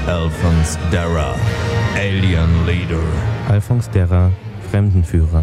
Alphonse Darra, Alien Leader. Alphonse Darra, Fremdenführer.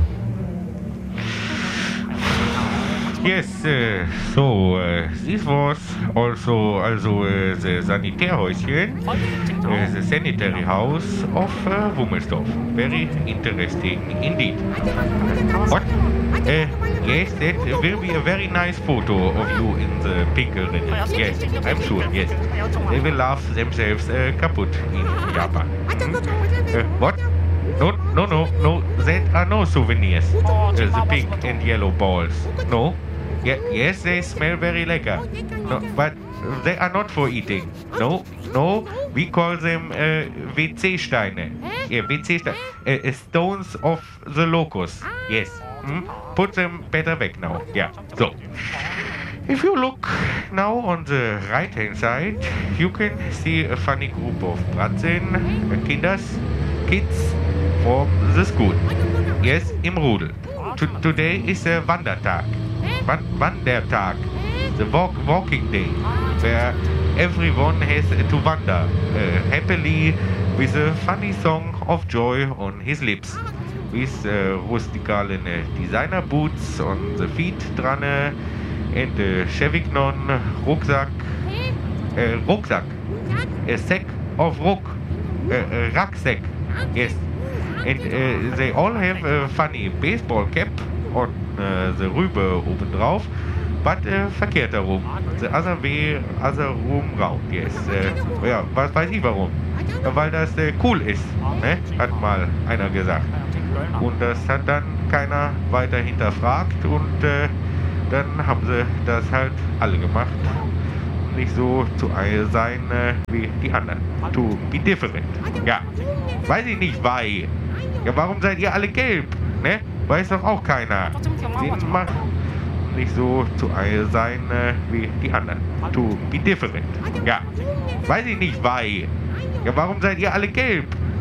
Yes, this was also the Sanitärhäuschen, the sanitary house of Wummelsdorf. Very interesting indeed. What? Yes, that will be a very nice photo of you in the pink linen. Yes, I'm sure, yes. They will laugh themselves kaputt in Japan. What? No, that are no souvenirs. The pink and yellow balls. No? Yes, they smell very lecker. No, but they are not for eating. No, we call them WC-Steine. Yeah, WC-Steine. Stones of the locust. Yes. Put them better back now. Yeah, so. If you look now on the right-hand side, you can see a funny group of Bratzen, kids from the school. Yes, im Rudel. Today is a Wandertag. Wandertag, the walking day, where everyone has to wander happily with a funny song of joy on his lips, with rustikalen designer boots on the feet dran and a Chevignon rucksack, a sack of rucksack, yes, and they all have a funny baseball cap on the Rübe obendrauf, but verkehrt herum. The other way, other room round, yes. Ja, was weiß ich warum? Weil das cool ist, ne? Hat mal einer gesagt. Und das hat dann keiner weiter hinterfragt und dann haben sie das halt alle gemacht. Nicht so zu sein wie die anderen. To be different. Ja, weiß ich nicht, why. Ja, warum seid ihr alle gelb? Ne? Weiß doch auch keiner. Sie macht nicht so zu sein wie die anderen. To be different. Ja. Weiß ich nicht, why. Ja, warum seid ihr alle gelb?